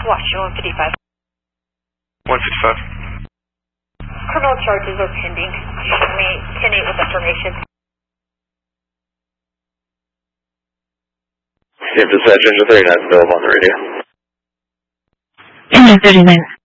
Washington 155. 155. Criminal charges are pending. Show me 10-8 with information. Dispatch engine 39 available on the radio. Engine 39.